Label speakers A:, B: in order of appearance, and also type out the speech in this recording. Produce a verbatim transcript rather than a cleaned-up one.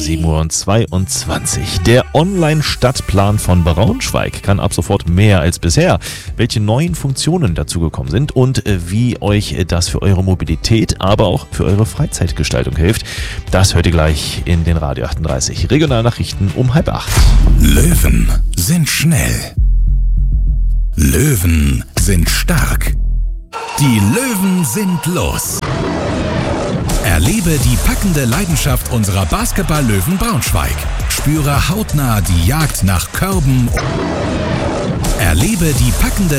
A: sieben Uhr zweiundzwanzig. Der Online-Stadtplan von Braunschweig kann ab sofort mehr als bisher. Welche neuen Funktionen dazugekommen sind und wie euch das für eure Mobilität, aber auch für eure Freizeitgestaltung hilft, das hört ihr gleich in den Radio achtunddreißig Regionalnachrichten um halb acht.
B: Löwen sind schnell. Löwen sind stark. Die Löwen sind los. Erlebe die packende Leidenschaft unserer Basketball-Löwen Braunschweig. Spüre hautnah die Jagd nach Körben. Erlebe die packende